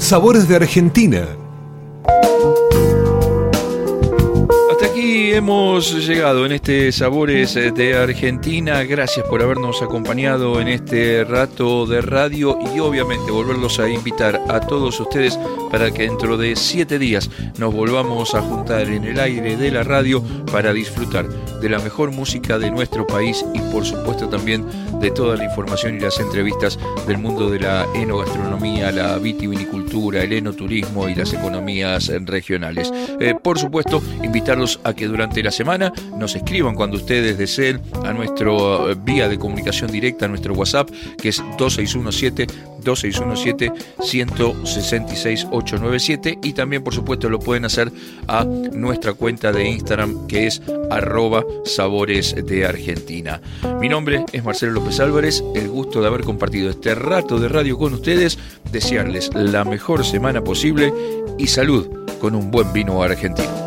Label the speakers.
Speaker 1: Sabores de Argentina.
Speaker 2: Hasta aquí hemos llegado en este Sabores de Argentina. Gracias por habernos acompañado en este rato de radio y obviamente volverlos a invitar a todos ustedes para que dentro de 7 días nos volvamos a juntar en el aire de la radio para disfrutar de la mejor música de nuestro país y por supuesto también de toda la información y las entrevistas del mundo de la enogastronomía, la vitivinicultura, el enoturismo y las economías regionales. Por supuesto, invitarlos a que durante la semana nos escriban cuando ustedes deseen a nuestro vía de comunicación directa, a nuestro WhatsApp, que es 2617-166-897, y también por supuesto lo pueden hacer a nuestra cuenta de Instagram, que es @Sabores de Argentina. Mi nombre es Marcelo López Álvarez, el gusto de haber compartido este rato de radio con ustedes, desearles la mejor semana posible y salud con un buen vino argentino.